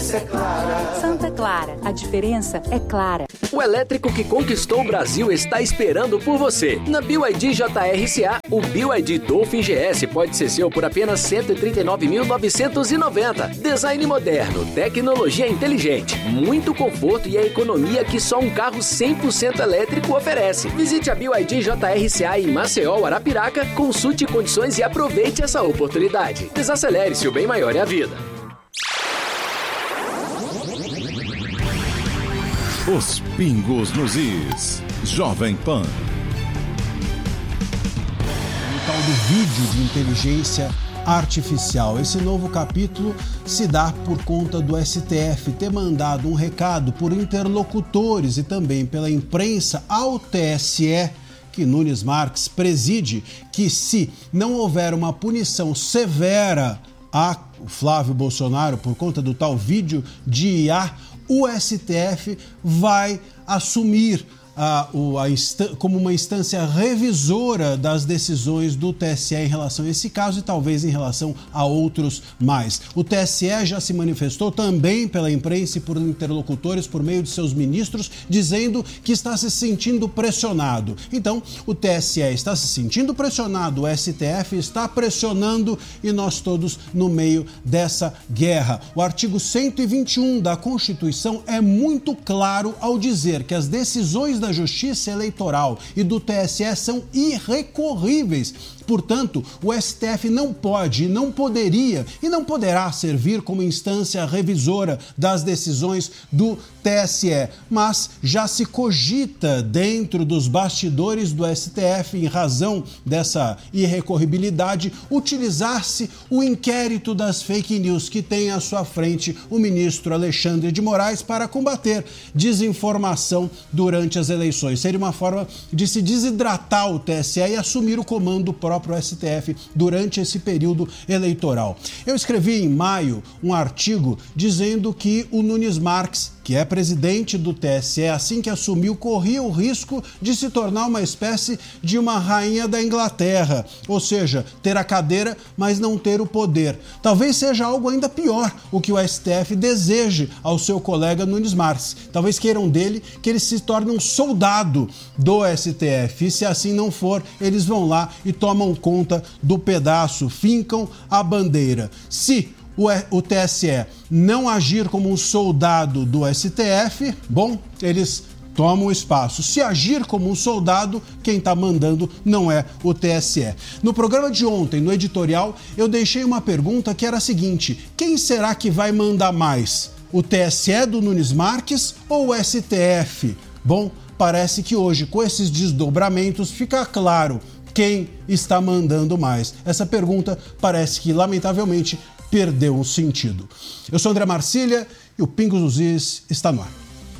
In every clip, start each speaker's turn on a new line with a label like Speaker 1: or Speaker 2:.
Speaker 1: diferença é clara.
Speaker 2: Santa Clara, a diferença é clara.
Speaker 3: O elétrico que conquistou o Brasil está esperando por você. Na BYD JRCA, o BYD Dolphin GS pode ser seu por apenas R$ 139.990. Design moderno, tecnologia inteligente, muito conforto e a economia que só um carro 100% elétrico oferece. Visite a BYD JRCA em Maceió, Arapiraca, consulte condições e aproveite essa oportunidade. Desacelere-se, o bem maior é a vida.
Speaker 4: Os pingos nos is. Jovem Pan.
Speaker 5: O tal do vídeo de inteligência artificial. Esse novo capítulo se dá por conta do STF ter mandado um recado por interlocutores e também pela imprensa ao TSE, que Nunes Marques preside, que se não houver uma punição severa a Flávio Bolsonaro por conta do tal vídeo de IA, o STF vai assumir como uma instância revisora das decisões do TSE em relação a esse caso e talvez em relação a outros mais. O TSE já se manifestou também pela imprensa e por interlocutores, por meio de seus ministros, dizendo que está se sentindo pressionado. Então, o TSE está se sentindo pressionado, o STF está pressionando e nós todos no meio dessa guerra. O artigo 121 da Constituição é muito claro ao dizer que as decisões da Justiça Eleitoral e do TSE são irrecorríveis. Portanto, o STF não pode, não poderia e não poderá servir como instância revisora das decisões do TSE. Mas já se cogita dentro dos bastidores do STF, em razão dessa irrecorribilidade, utilizar-se o inquérito das fake news que tem à sua frente o ministro Alexandre de Moraes para combater desinformação durante as eleições. Seria uma forma de se desidratar o TSE e assumir o comando próprio STF durante esse período eleitoral. Eu escrevi em maio um artigo dizendo que o Nunes Marques, que é presidente do TSE, assim que assumiu, corria o risco de se tornar uma espécie de uma rainha da Inglaterra, ou seja, ter a cadeira, mas não ter o poder. Talvez seja algo ainda pior o que o STF deseje ao seu colega Nunes Marques. Talvez queiram dele que ele se torne um soldado do STF, e se assim não for, eles vão lá e tomam conta do pedaço, fincam a bandeira. Se o TSE não agir como um soldado do STF, bom, eles tomam o espaço. Se agir como um soldado, quem está mandando não é o TSE. No programa de ontem, no editorial, eu deixei uma pergunta que era a seguinte: quem será que vai mandar mais? O TSE do Nunes Marques ou o STF? Bom, parece que hoje, com esses desdobramentos, fica claro quem está mandando mais. Essa pergunta parece que, lamentavelmente, perdeu o sentido. Eu sou André Marcília e o Pingos nos Is está no ar.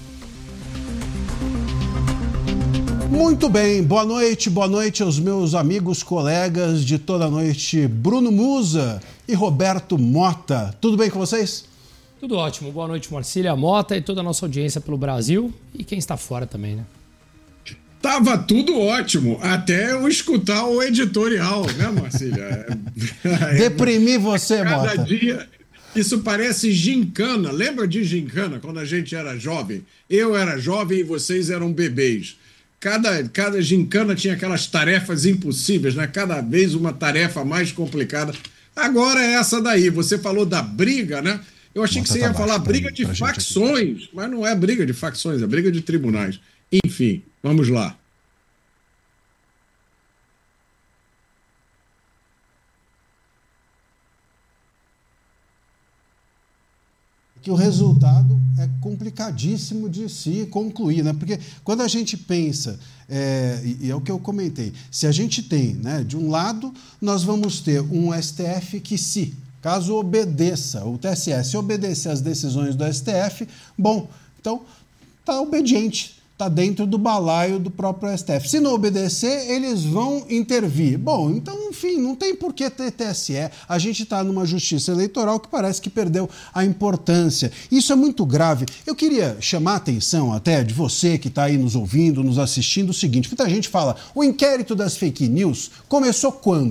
Speaker 5: Muito bem, boa noite aos meus amigos, colegas de toda a noite, Bruno Musa e Roberto Mota. Tudo bem com vocês?
Speaker 6: Tudo ótimo. Boa noite, Marcília, Mota e toda a nossa audiência pelo Brasil e quem está fora também, né?
Speaker 7: Tava tudo ótimo, até eu escutar o editorial, né, Marcília?
Speaker 5: Deprimi você, Mota.
Speaker 7: Cada dia, isso parece gincana. Lembra de gincana, quando a gente era jovem? Eu era jovem e vocês eram bebês. Cada gincana tinha aquelas tarefas impossíveis, né? Cada vez uma tarefa mais complicada. Agora é essa daí. Você falou da briga, né? Eu achei que você ia falar briga de facções, mas não é briga de facções, é briga de tribunais. Enfim, vamos lá.
Speaker 5: Que o resultado é complicadíssimo de se concluir, né? Porque quando a gente pensa, e é o que eu comentei, se a gente tem, né, de um lado, nós vamos ter um STF que, se caso obedeça, o TSE, se obedecer às decisões do STF, bom, então está obediente, está dentro do balaio do próprio STF. Se não obedecer, eles vão intervir. Bom, então, enfim, não tem por que ter TSE. A gente está numa justiça eleitoral que parece que perdeu a importância. Isso é muito grave. Eu queria chamar a atenção até de você que está aí nos ouvindo, nos assistindo, o seguinte: muita gente fala, o inquérito das fake news começou quando?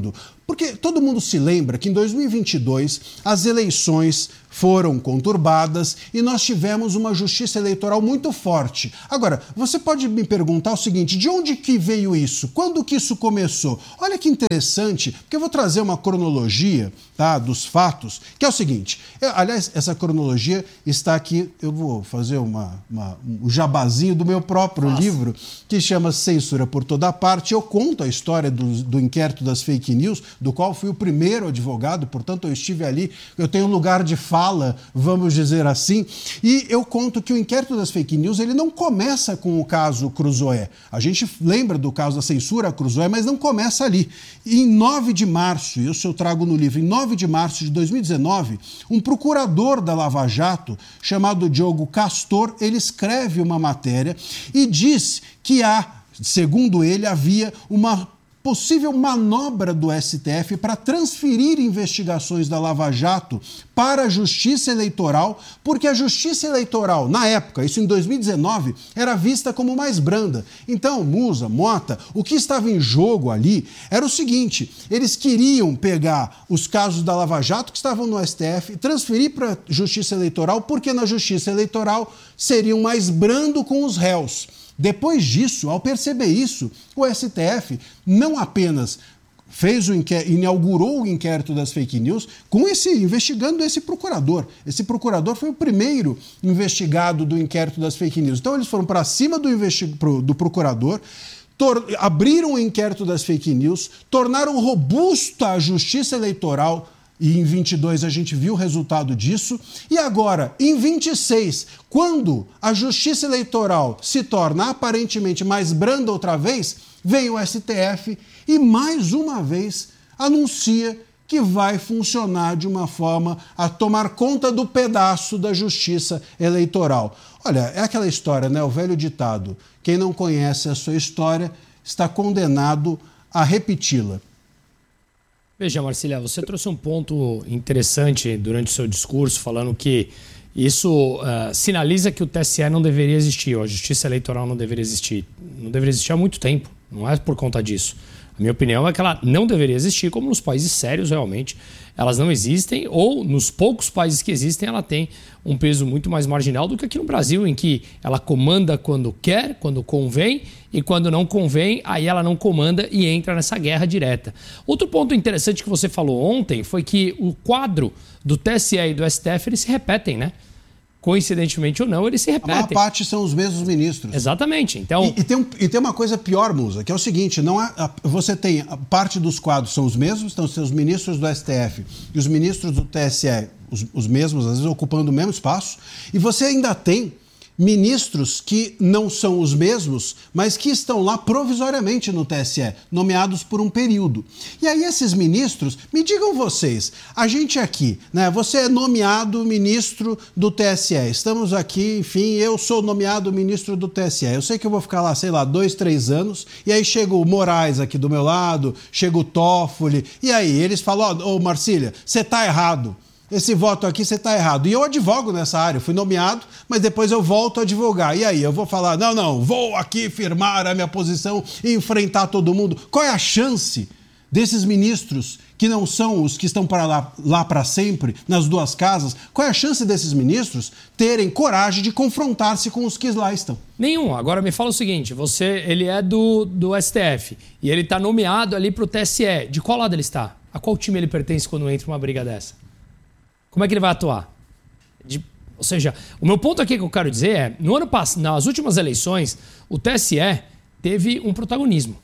Speaker 5: Porque todo mundo se lembra que em 2022 as eleições foram conturbadas e nós tivemos uma justiça eleitoral muito forte. Agora, você pode me perguntar o seguinte, de onde que veio isso? Quando que isso começou? Olha que interessante, porque eu vou trazer uma cronologia, tá, dos fatos, que é o seguinte, aliás, essa cronologia está aqui, eu vou fazer um jabazinho do meu próprio livro, que chama Censura por Toda Parte. Eu conto a história do inquérito das fake news, do qual fui o primeiro advogado, portanto eu estive ali, eu tenho um lugar de fala, vamos dizer assim, e eu conto que o inquérito das fake news, ele não começa com o caso Cruzoé. A gente lembra do caso da censura a Cruzoé, mas não começa ali. E em 9 de março, isso eu trago no livro, em 9 de março de 2019, um procurador da Lava Jato, chamado Diogo Castor, ele escreve uma matéria e diz que segundo ele, havia uma possível manobra do STF para transferir investigações da Lava Jato para a Justiça Eleitoral, porque a Justiça Eleitoral, na época, isso em 2019, era vista como mais branda. Então, Musa, Mota, o que estava em jogo ali era o seguinte, eles queriam pegar os casos da Lava Jato que estavam no STF e transferir para a Justiça Eleitoral, porque na Justiça Eleitoral seriam mais brando com os réus. Depois disso, ao perceber isso, o STF não apenas inaugurou o inquérito das fake news investigando esse procurador. Esse procurador foi o primeiro investigado do inquérito das fake news. Então eles foram para cima do procurador, abriram o inquérito das fake news, tornaram robusta a Justiça Eleitoral. E em 22 a gente viu o resultado disso. E agora, em 26, quando a Justiça Eleitoral se torna aparentemente mais branda outra vez, vem o STF e mais uma vez anuncia que vai funcionar de uma forma a tomar conta do pedaço da Justiça Eleitoral. Olha, é aquela história, né? O velho ditado. Quem não conhece a sua história está condenado a repeti-la.
Speaker 6: Veja, Marcília, você trouxe um ponto interessante durante o seu discurso, falando que isso sinaliza que o TSE não deveria existir, ou a Justiça Eleitoral não deveria existir. Não deveria existir há muito tempo, não é por conta disso. A minha opinião é que ela não deveria existir, como nos países sérios realmente elas não existem, ou nos poucos países que existem ela tem um peso muito mais marginal do que aqui no Brasil, em que ela comanda quando quer, quando convém, e quando não convém, aí ela não comanda e entra nessa guerra direta. Outro ponto interessante que você falou ontem foi que o quadro do TSE e do STF eles se repetem, né? Coincidentemente ou não, eles se repetem. A maior
Speaker 5: parte são os mesmos ministros.
Speaker 6: Exatamente. Então...
Speaker 5: E tem uma coisa pior, Musa, que é o seguinte, você tem a parte dos quadros são os mesmos, então os ministros do STF e os ministros do TSE, os mesmos, às vezes ocupando o mesmo espaço, e você ainda tem ministros que não são os mesmos, mas que estão lá provisoriamente no TSE, nomeados por um período. E aí esses ministros, me digam vocês, a gente aqui, né? Você é nomeado ministro do TSE, estamos aqui, enfim, eu sou nomeado ministro do TSE. Eu sei que eu vou ficar lá, sei lá, 2, 3 anos, e aí chega o Moraes aqui do meu lado, chega o Toffoli, e aí eles falam, ô Marcília, você tá errado. Esse voto aqui você está errado. E eu advogo nessa área, eu fui nomeado, mas depois eu volto a advogar. E aí, eu vou falar, não, vou aqui firmar a minha posição e enfrentar todo mundo. Qual é a chance desses ministros que não são os que estão para lá para sempre, nas duas casas, qual é a chance desses ministros terem coragem de confrontar-se com os que lá estão?
Speaker 6: Nenhum. Agora me fala o seguinte, ele é do STF e ele está nomeado ali para o TSE. De qual lado ele está? A qual time ele pertence quando entra uma briga dessa? Como é que ele vai atuar? Ou seja, o meu ponto aqui que eu quero dizer é, nas últimas eleições, o TSE teve um protagonismo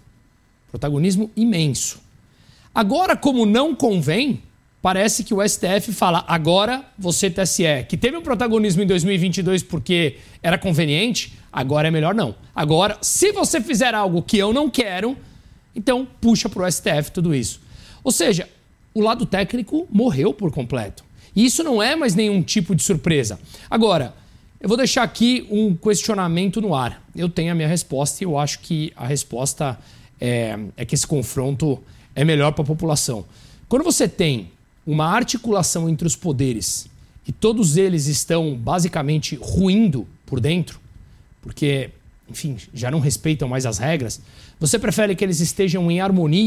Speaker 6: imenso. Agora, como não convém, parece que o STF fala, agora você, TSE, que teve um protagonismo em 2022 porque era conveniente, agora é melhor não. Agora, se você fizer algo que eu não quero, então puxa para o STF tudo isso. Ou seja, o lado técnico morreu por completo. E isso não é mais nenhum tipo de surpresa. Agora, eu vou deixar aqui um questionamento no ar. Eu tenho a minha resposta e eu acho que a resposta é que esse confronto é melhor para a população. Quando você tem uma articulação entre os poderes e todos eles estão basicamente ruindo por dentro, porque, enfim, já não respeitam mais as regras, você prefere que eles estejam em harmonia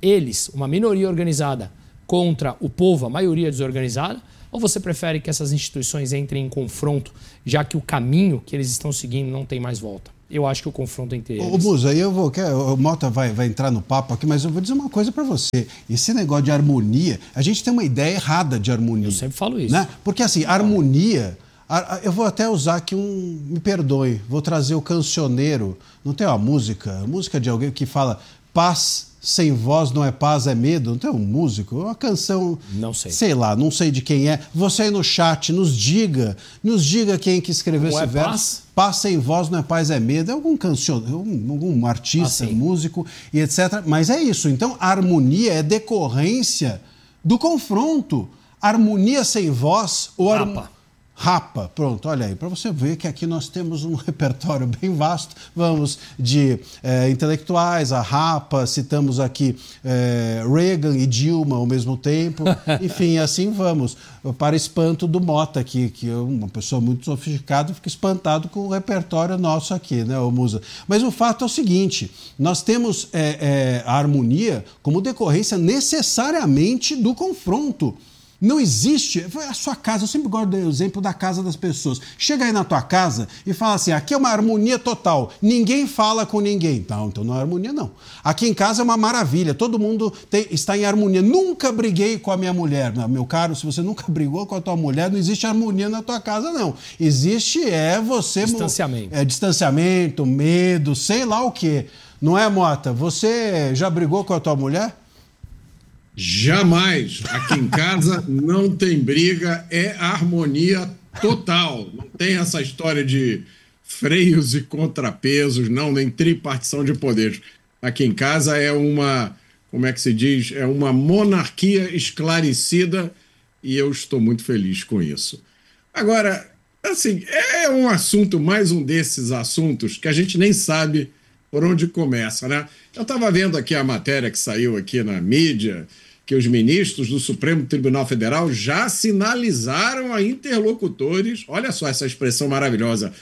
Speaker 6: eles, uma minoria organizada, contra o povo, a maioria desorganizada? Ou você prefere que essas instituições entrem em confronto, já que o caminho que eles estão seguindo não tem mais volta? Eu acho que o confronto entre eles...
Speaker 5: Ô, Musa, aí o Mota vai entrar no papo aqui, mas eu vou dizer uma coisa para você. Esse negócio de harmonia, a gente tem uma ideia errada de harmonia.
Speaker 6: Eu sempre falo isso.
Speaker 5: Né? Porque assim, harmonia... Eu vou até usar aqui me perdoe, vou trazer o cancioneiro. Não tem uma música de alguém que fala paz sem voz não é paz, é medo? Não tem um músico? Uma canção...
Speaker 6: Não sei.
Speaker 5: Sei lá, não sei de quem é. Você aí no chat, nos diga quem que escreveu esse verso.
Speaker 6: Paz?
Speaker 5: Paz sem voz não é paz, é medo. É algum cancioneiro, algum artista, músico e etc. Mas é isso. Então, a harmonia é decorrência do confronto. Harmonia sem voz ou Rapa, pronto, olha aí, para você ver que aqui nós temos um repertório bem vasto. Vamos de intelectuais a Rapa, citamos aqui Reagan e Dilma ao mesmo tempo, enfim, assim vamos. Para espanto do Mota aqui, que é uma pessoa muito sofisticada, fica espantado com o repertório nosso aqui, né, ô Musa? Mas o fato é o seguinte, nós temos a harmonia como decorrência necessariamente do confronto. Não existe... A sua casa, eu sempre gosto do exemplo da casa das pessoas. Chega aí na tua casa e fala assim, aqui é uma harmonia total, ninguém fala com ninguém. Não, então não é harmonia, não. Aqui em casa é uma maravilha, todo mundo está em harmonia. Nunca briguei com a minha mulher. Meu caro, se você nunca brigou com a tua mulher, não existe harmonia na tua casa, não. Existe você...
Speaker 6: Distanciamento.
Speaker 5: Distanciamento, medo, sei lá o quê. Não é, Mota? Você já brigou com a tua mulher?
Speaker 7: Jamais. Aqui em casa não tem briga, é harmonia total. Não tem essa história de freios e contrapesos, não, nem tripartição de poderes. Aqui em casa é uma, como é que se diz? É uma monarquia esclarecida e eu estou muito feliz com isso. Agora, assim, é um assunto, mais um desses assuntos que a gente nem sabe por onde começa, né? Eu estava vendo aqui a matéria que saiu aqui na mídia, que os ministros do Supremo Tribunal Federal já sinalizaram a interlocutores, olha só essa expressão maravilhosa,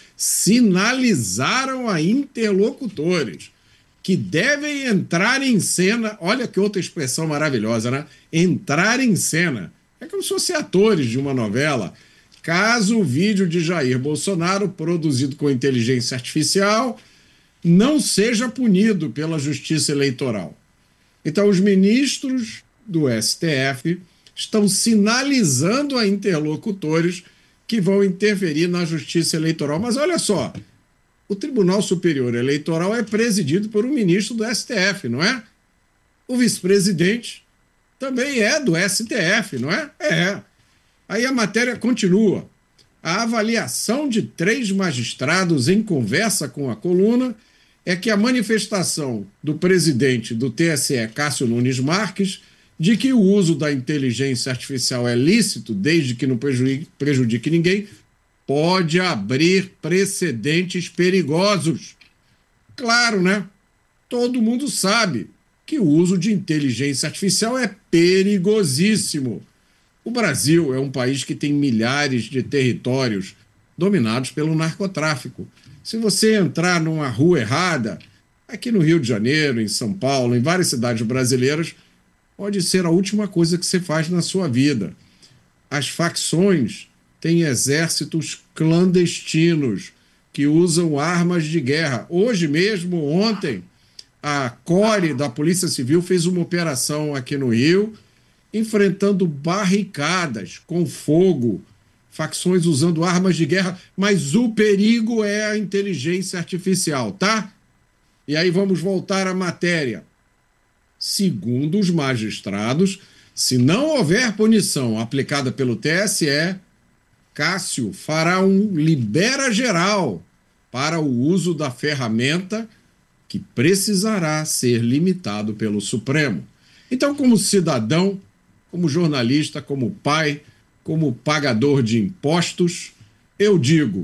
Speaker 7: sinalizaram a interlocutores que devem entrar em cena, olha que outra expressão maravilhosa, né? Entrar em cena. É como se fossem atores de uma novela. Caso o vídeo de Jair Bolsonaro, produzido com inteligência artificial, não seja punido pela Justiça Eleitoral. Então, os ministros do STF estão sinalizando a interlocutores que vão interferir na Justiça Eleitoral. Mas olha só, o Tribunal Superior Eleitoral é presidido por um ministro do STF, não é? O vice-presidente também é do STF, não é? É. Aí a matéria continua. A avaliação de 3 magistrados em conversa com a coluna é que a manifestação do presidente do TSE, Cássio Nunes Marques, de que o uso da inteligência artificial é lícito, desde que não prejudique ninguém, pode abrir precedentes perigosos. Claro, né? Todo mundo sabe que o uso de inteligência artificial é perigosíssimo. O Brasil é um país que tem milhares de territórios dominados pelo narcotráfico. Se você entrar numa rua errada, aqui no Rio de Janeiro, em São Paulo, em várias cidades brasileiras, pode ser a última coisa que você faz na sua vida. As facções têm exércitos clandestinos que usam armas de guerra. Hoje mesmo, ontem, a CORE da Polícia Civil fez uma operação aqui no Rio, enfrentando barricadas com fogo, facções usando armas de guerra, mas o perigo é a inteligência artificial, tá? E aí vamos voltar à matéria. Segundo os magistrados, se não houver punição aplicada pelo TSE, Cássio fará um libera geral para o uso da ferramenta que precisará ser limitado pelo Supremo. Então, como cidadão, como jornalista, como pai, como pagador de impostos, eu digo,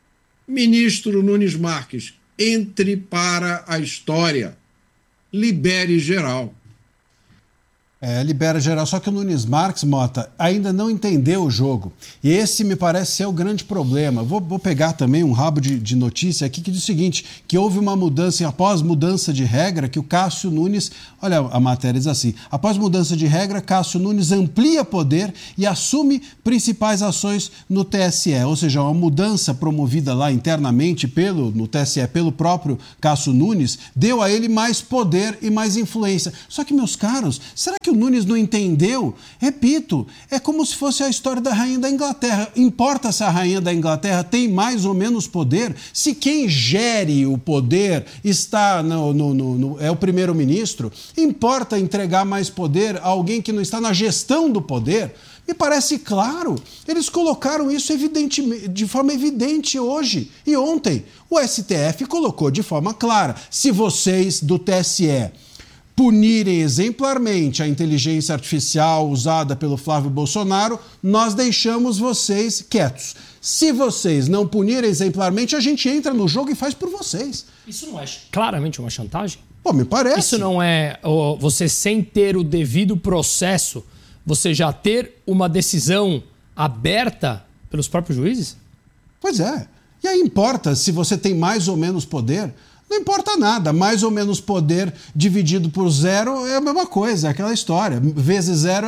Speaker 7: ministro Nunes Marques, entre para a história, libere geral.
Speaker 5: Libera geral, só que o Nunes Marques, Mota, ainda não entendeu o jogo. E esse me parece ser o grande problema. Vou pegar também um rabo de notícia aqui que diz o seguinte, que houve uma mudança, após mudança de regra, que o Cássio Nunes, olha a matéria diz assim, após mudança de regra, Cássio Nunes amplia poder e assume principais ações no TSE. Ou seja, uma mudança promovida lá internamente no TSE pelo próprio Cássio Nunes, deu a ele mais poder e mais influência. Só que, meus caros, será que o Nunes não entendeu? Repito, é como se fosse a história da rainha da Inglaterra. Importa se a rainha da Inglaterra tem mais ou menos poder? Se quem gere o poder está é o primeiro-ministro, importa entregar mais poder a alguém que não está na gestão do poder? Me parece claro. Eles colocaram isso de forma evidente hoje. E ontem, o STF colocou de forma clara. Se vocês do TSE punirem exemplarmente a inteligência artificial usada pelo Flávio Bolsonaro, nós deixamos vocês quietos. Se vocês não punirem exemplarmente, a gente entra no jogo e faz por vocês.
Speaker 6: Isso não é claramente uma chantagem?
Speaker 5: Pô, me parece.
Speaker 6: Isso não é você, sem ter o devido processo, você já ter uma decisão aberta pelos próprios juízes?
Speaker 5: Pois é. E aí importa se você tem mais ou menos poder? Não importa nada, mais ou menos poder dividido por zero é a mesma coisa, é aquela história. Vezes zero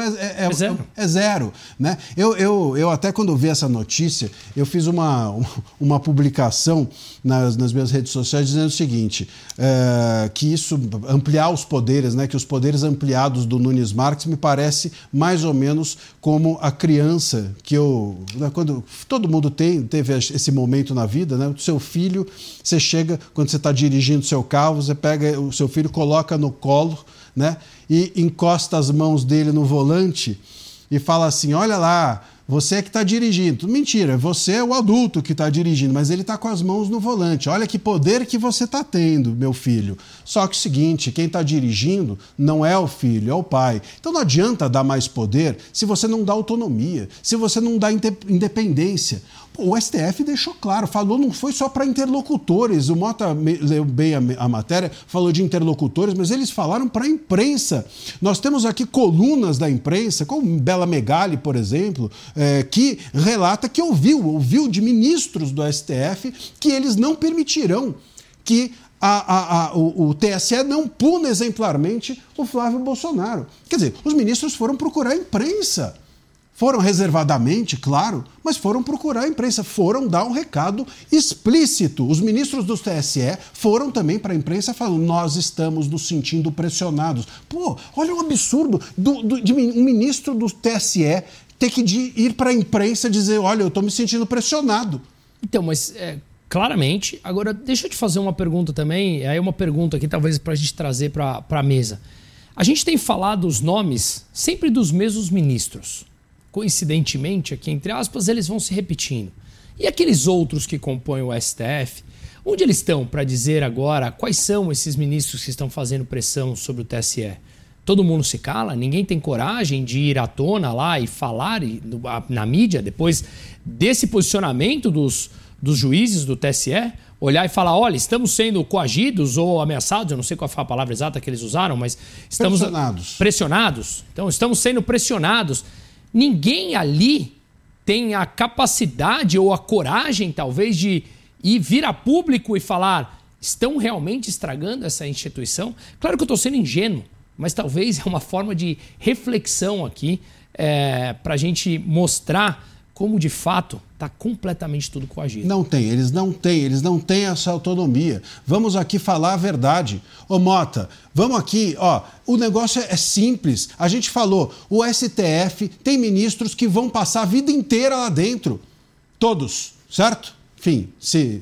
Speaker 5: é zero. Né? Eu até quando vi essa notícia, eu fiz uma publicação nas minhas redes sociais dizendo o seguinte, que isso, ampliar os poderes, né, que os poderes ampliados do Nunes Marques me parece mais ou menos como a criança que quando todo mundo teve esse momento na vida, né, o seu filho, você chega, quando você está dirigindo seu carro, você pega o seu filho, coloca no colo, né, e encosta as mãos dele no volante e fala assim, olha lá, você é que está dirigindo. Mentira, você é o adulto que está dirigindo, mas ele está com as mãos no volante. Olha que poder que você está tendo, meu filho. Só que o seguinte, quem está dirigindo não é o filho, é o pai. Então não adianta dar mais poder se você não dá autonomia, se você não dá independência. O STF deixou claro, falou, não foi só para interlocutores. O Mota leu bem a matéria, falou de interlocutores, mas eles falaram para a imprensa. Nós temos aqui colunas da imprensa, como Bela Megali, por exemplo, que relata que ouviu de ministros do STF que eles não permitirão que o TSE não puna exemplarmente o Flávio Bolsonaro. Quer dizer, os ministros foram procurar a imprensa. Foram reservadamente, claro, mas foram procurar a imprensa, foram dar um recado explícito. Os ministros do TSE foram também para a imprensa falando, nós estamos nos sentindo pressionados. Pô, olha o absurdo de um ministro do TSE ter que ir para a imprensa dizer, olha, eu estou me sentindo pressionado.
Speaker 6: Então, mas claramente, agora deixa eu te fazer uma pergunta também, aí uma pergunta aqui talvez para a gente trazer para a mesa. A gente tem falado os nomes sempre dos mesmos ministros. Coincidentemente, aqui entre aspas, eles vão se repetindo. E aqueles outros que compõem o STF, onde eles estão para dizer agora quais são esses ministros que estão fazendo pressão sobre o TSE? Todo mundo se cala? Ninguém tem coragem de ir à tona lá e falar na mídia depois desse posicionamento dos juízes do TSE? Olhar e falar, olha, estamos sendo coagidos ou ameaçados, eu não sei qual foi a palavra exata que eles usaram, mas estamos pressionados. Então, estamos sendo pressionados. Ninguém ali tem a capacidade ou a coragem, talvez, de vir a público e falar, estão realmente estragando essa instituição? Claro que eu estou sendo ingênuo, mas talvez é uma forma de reflexão aqui para a gente mostrar como, de fato, está completamente tudo coagido.
Speaker 5: Eles não têm essa autonomia. Vamos aqui falar a verdade. Ô Mota, vamos aqui, o negócio é simples. A gente falou, o STF tem ministros que vão passar a vida inteira lá dentro. Todos, certo? Enfim,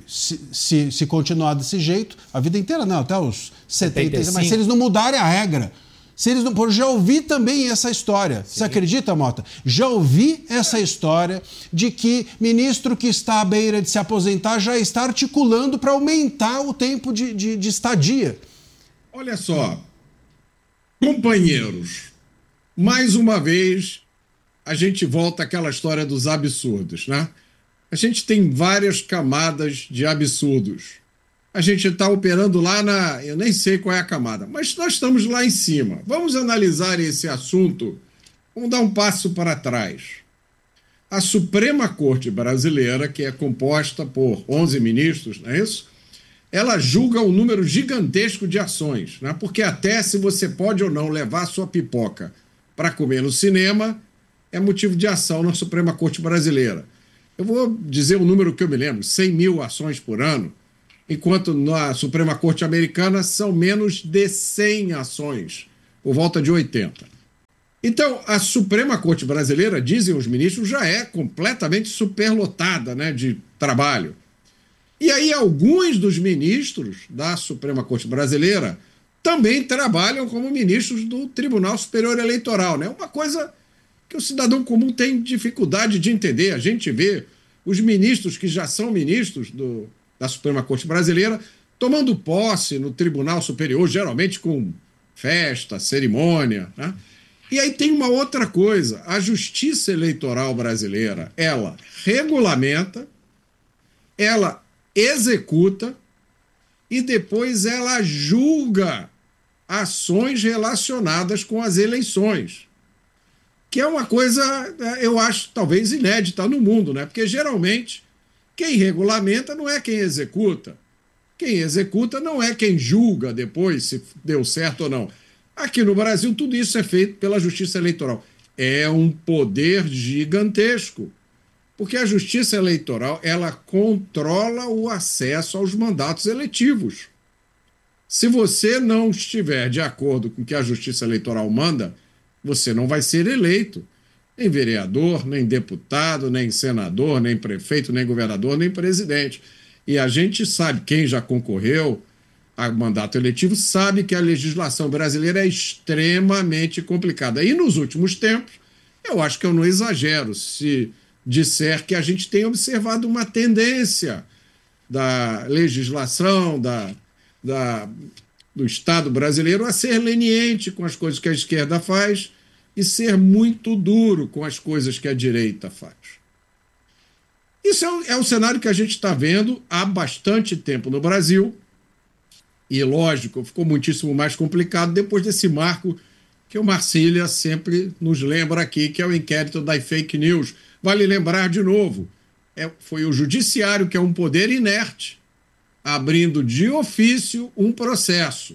Speaker 5: se continuar desse jeito, a vida inteira não, até os 70, mas se eles não mudarem a regra, eu já ouvi também essa história. Sim. Você acredita, Mota? Já ouvi essa história de que ministro que está à beira de se aposentar já está articulando para aumentar o tempo de estadia.
Speaker 7: Olha só, companheiros, mais uma vez a gente volta àquela história dos absurdos, né? A gente tem várias camadas de absurdos. a gente está operando lá eu nem sei qual é a camada, mas nós estamos lá em cima. Vamos analisar esse assunto, vamos dar um passo para trás. A Suprema Corte Brasileira, que é composta por 11 ministros, não é isso? Ela julga um número gigantesco de ações, né? Porque até se você pode ou não levar sua pipoca para comer no cinema, é motivo de ação na Suprema Corte Brasileira. Eu vou dizer o número que eu me lembro, 100 mil ações por ano, enquanto na Suprema Corte Americana são menos de 100 ações, por volta de 80. Então, a Suprema Corte Brasileira, dizem os ministros, já é completamente superlotada, né, de trabalho. E aí alguns dos ministros da Suprema Corte Brasileira também trabalham como ministros do Tribunal Superior Eleitoral, né? Uma coisa que o cidadão comum tem dificuldade de entender. A gente vê os ministros que já são ministros da Suprema Corte Brasileira tomando posse no Tribunal Superior, geralmente com festa, cerimônia, né? E aí tem uma outra coisa, a Justiça Eleitoral Brasileira, ela regulamenta, ela executa e depois ela julga ações relacionadas com as eleições, que é uma coisa, eu acho, talvez inédita no mundo, né? Porque geralmente quem regulamenta não é quem executa. Quem executa não é quem julga depois se deu certo ou não. Aqui no Brasil, tudo isso é feito pela Justiça Eleitoral. É um poder gigantesco, porque a Justiça Eleitoral ela controla o acesso aos mandatos eletivos. Se você não estiver de acordo com o que a Justiça Eleitoral manda, você não vai ser eleito. Nem vereador, nem deputado, nem senador, nem prefeito, nem governador, nem presidente. E a gente sabe, quem já concorreu a mandato eletivo sabe que a legislação brasileira é extremamente complicada. E nos últimos tempos, eu acho que eu não exagero se disser que a gente tem observado uma tendência da legislação, do Estado brasileiro a ser leniente com as coisas que a esquerda faz e ser muito duro com as coisas que a direita faz. Isso é o cenário que a gente está vendo há bastante tempo no Brasil. E, lógico, ficou muitíssimo mais complicado depois desse marco que o Marcília sempre nos lembra aqui, que é o inquérito das fake news. Vale lembrar de novo, foi o judiciário, que é um poder inerte, abrindo de ofício um processo.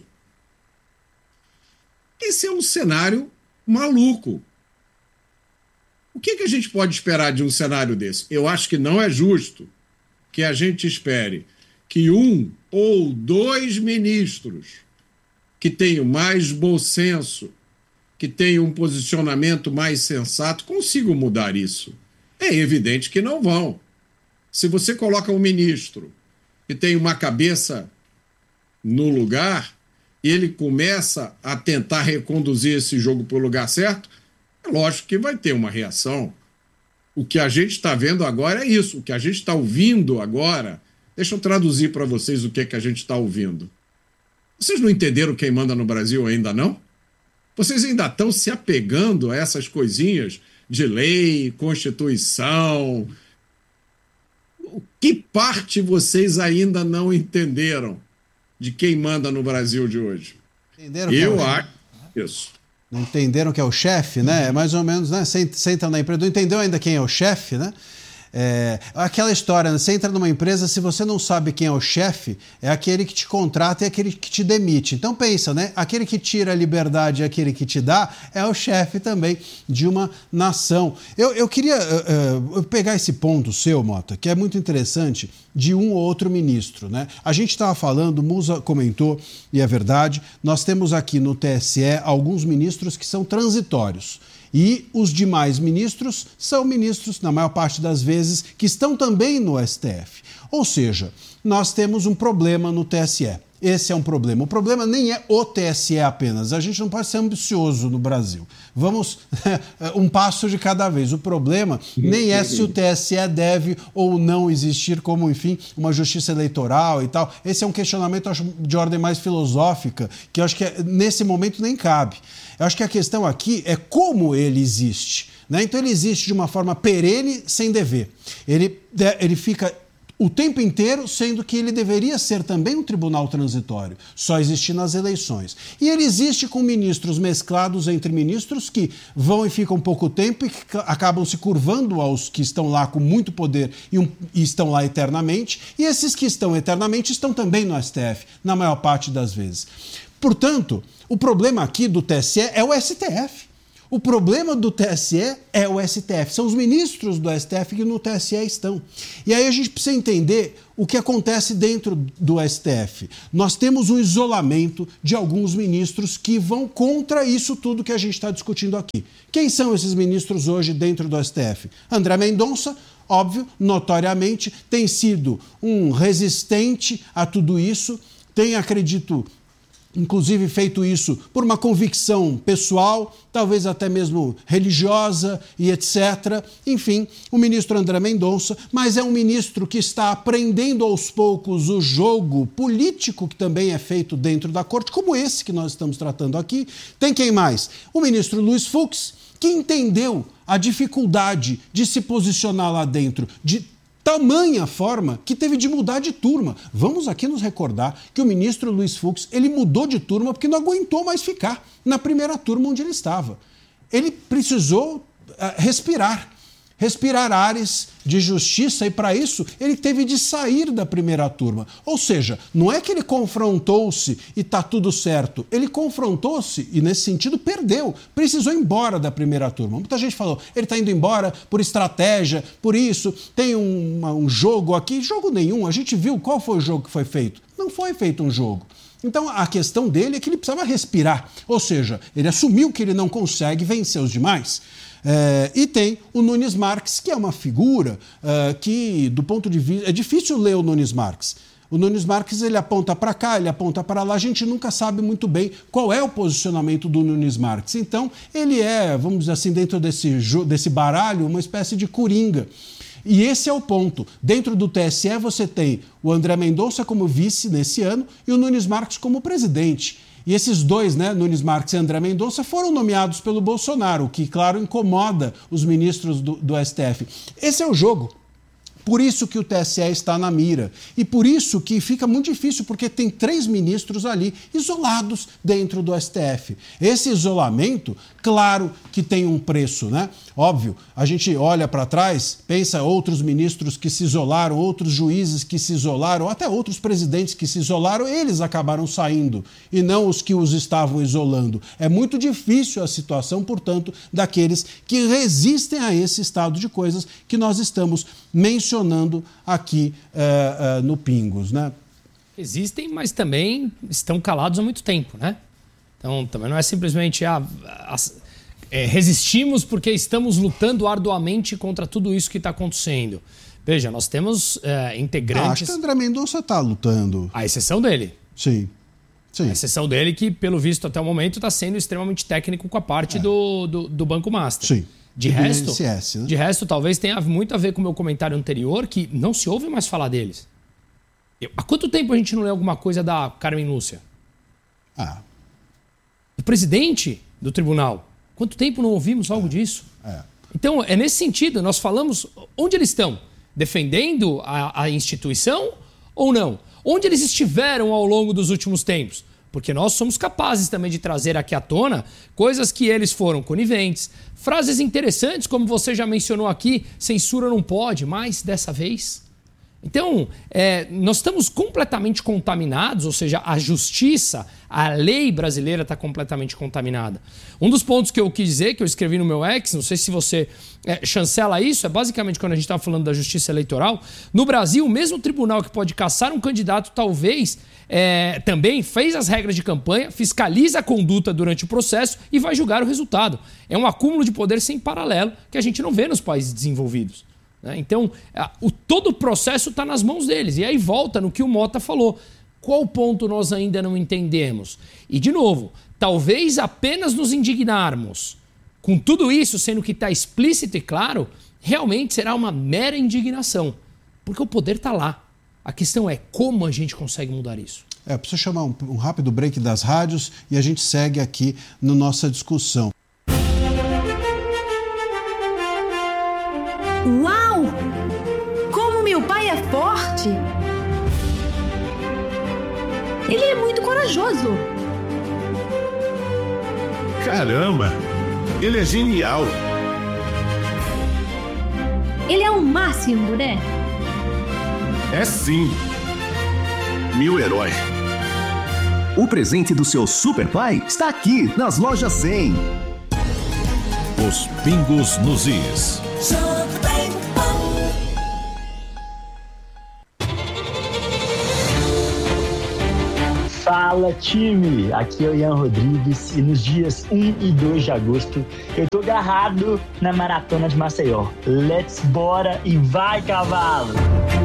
Speaker 7: Esse é um cenário maluco. O que a gente pode esperar de um cenário desse? Eu acho que não é justo que a gente espere que um ou dois ministros que tenham mais bom senso, que tenham um posicionamento mais sensato, consigam mudar isso. É evidente que não vão. Se você coloca um ministro que tem uma cabeça no lugar e ele começa a tentar reconduzir esse jogo para o lugar certo, é lógico que vai ter uma reação. O que a gente está vendo agora é isso. O que a gente está ouvindo agora... Deixa eu traduzir para vocês o que a gente está ouvindo. Vocês não entenderam quem manda no Brasil ainda não? Vocês ainda estão se apegando a essas coisinhas de lei, Constituição. Que parte vocês ainda não entenderam de quem manda no Brasil de hoje? Eu acho isso.
Speaker 5: Não entenderam que é o chefe, né? É mais ou menos, né? Você entra na empresa, não entendeu ainda quem é o chefe, né? Aquela história, né? Você entra numa empresa, se você não sabe quem é o chefe, é aquele que te contrata e aquele que te demite. Então pensa, né? Aquele que tira a liberdade e aquele que te dá é o chefe também de uma nação. Eu queria pegar esse ponto seu, Mota, que é muito interessante, de um ou outro ministro, né? A gente estava falando, o Musa comentou, e é verdade, nós temos aqui no TSE alguns ministros que são transitórios. E os demais ministros são ministros, na maior parte das vezes, que estão também no STF. Ou seja, nós temos um problema no TSE. Esse é um problema. O problema nem é o TSE apenas. A gente não pode ser ambicioso no Brasil. Vamos um passo de cada vez. O problema nem é se o TSE deve ou não existir como, enfim, uma justiça eleitoral e tal. Esse é um questionamento, acho, de ordem mais filosófica, que eu acho que nesse momento nem cabe. Eu acho que a questão aqui é como ele existe, né? Então ele existe de uma forma perene, sem dever. Ele fica o tempo inteiro, sendo que ele deveria ser também um tribunal transitório, só existe nas eleições. E ele existe com ministros mesclados entre ministros que vão e ficam pouco tempo e que acabam se curvando aos que estão lá com muito poder e estão lá eternamente, e esses que estão eternamente estão também no STF, na maior parte das vezes. Portanto, o problema aqui do TSE é o STF. O problema do TSE é o STF. São os ministros do STF que no TSE estão. E aí a gente precisa entender o que acontece dentro do STF. Nós temos um isolamento de alguns ministros que vão contra isso tudo que a gente está discutindo aqui. Quem são esses ministros hoje dentro do STF? André Mendonça, óbvio, notoriamente, tem sido um resistente a tudo isso, tem, acredito, inclusive feito isso por uma convicção pessoal, talvez até mesmo religiosa e etc. Enfim, o ministro André Mendonça, mas é um ministro que está aprendendo aos poucos o jogo político que também é feito dentro da corte, como esse que nós estamos tratando aqui. Tem quem mais? O ministro Luiz Fux, que entendeu a dificuldade de se posicionar lá dentro, de tamanha forma que teve de mudar de turma. Vamos aqui nos recordar que o ministro Luiz Fux, ele mudou de turma porque não aguentou mais ficar na primeira turma onde ele estava. Ele precisou respirar ares de justiça e, para isso, ele teve de sair da primeira turma. Ou seja, não é que ele confrontou-se e está tudo certo. Ele confrontou-se e, nesse sentido, perdeu. Precisou ir embora da primeira turma. Muita gente falou, ele está indo embora por estratégia, por isso, tem um jogo aqui. Jogo nenhum. A gente viu qual foi o jogo que foi feito. Não foi feito um jogo. Então, a questão dele é que ele precisava respirar. Ou seja, ele assumiu que ele não consegue vencer os demais. E tem o Nunes Marques, que é uma figura que, do ponto de vista... É difícil ler o Nunes Marques. O Nunes Marques, ele aponta para cá, ele aponta para lá. A gente nunca sabe muito bem qual é o posicionamento do Nunes Marques. Então, ele é, vamos dizer assim, dentro desse baralho, uma espécie de coringa. E esse é o ponto. Dentro do TSE, você tem o André Mendonça como vice nesse ano e o Nunes Marques como presidente. E esses dois, Nunes Marques e André Mendonça, foram nomeados pelo Bolsonaro, o que, claro, incomoda os ministros do STF. Esse é o jogo. Por isso que o TSE está na mira. E por isso que fica muito difícil, porque tem 3 ministros ali isolados dentro do STF. Esse isolamento, claro que tem um preço, Óbvio, a gente olha para trás, pensa outros ministros que se isolaram, outros juízes que se isolaram, até outros presidentes que se isolaram, eles acabaram saindo, e não os que os estavam isolando. É muito difícil a situação, portanto, daqueles que resistem a esse estado de coisas que nós estamos mencionando aqui no Pingos,
Speaker 6: Existem, mas também estão calados há muito tempo, Então, também não é simplesmente resistimos porque estamos lutando arduamente contra tudo isso que está acontecendo. Veja, nós temos integrantes...
Speaker 5: Acho que o André Mendonça está lutando.
Speaker 6: A exceção dele.
Speaker 5: Sim.
Speaker 6: A exceção dele que, pelo visto, até o momento, está sendo extremamente técnico com a parte do Banco Master.
Speaker 5: Sim.
Speaker 6: De resto, talvez tenha muito a ver com o meu comentário anterior, que não se ouve mais falar deles. Há quanto tempo a gente não lê alguma coisa da Carmen Lúcia? O presidente do tribunal. Quanto tempo não ouvimos algo disso? Então, é nesse sentido, nós falamos onde eles estão. Defendendo a instituição ou não? Onde eles estiveram ao longo dos últimos tempos? Porque nós somos capazes também de trazer aqui à tona coisas que eles foram coniventes. Frases interessantes, como você já mencionou aqui, censura não pode, mas dessa vez... Então, nós estamos completamente contaminados, ou seja, a justiça, a lei brasileira está completamente contaminada. Um dos pontos que eu quis dizer, que eu escrevi no meu ex, não sei se você chancela isso, é basicamente quando a gente estava falando da justiça eleitoral. No Brasil, o mesmo tribunal que pode caçar um candidato, talvez, também fez as regras de campanha, fiscaliza a conduta durante o processo e vai julgar o resultado. É um acúmulo de poder sem paralelo que a gente não vê nos países desenvolvidos. Então, todo o processo está nas mãos deles. E aí volta no que o Mota falou. Qual ponto nós ainda não entendemos? E, de novo, talvez apenas nos indignarmos com tudo isso, sendo que está explícito e claro, realmente será uma mera indignação. Porque o poder está lá. A questão é como a gente consegue mudar isso.
Speaker 5: Preciso chamar um rápido break das rádios e a gente segue aqui na nossa discussão.
Speaker 1: Uau! Como meu pai é forte! Ele é muito corajoso.
Speaker 8: Caramba, ele é genial.
Speaker 1: Ele é o máximo, né?
Speaker 8: É sim. Meu herói.
Speaker 9: O presente do seu super pai está aqui nas lojas 100.
Speaker 4: Os pingos nos is.
Speaker 10: Fala, time! Aqui é o Ian Rodrigues e nos dias 1 e 2 de agosto eu tô agarrado na Maratona de Maceió. Let's bora e vai, cavalo!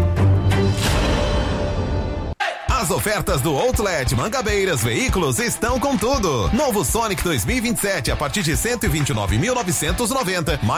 Speaker 11: As ofertas do Outlet Mangabeiras Veículos estão com tudo. Novo Sonic 2027 a partir de R$ 129.990.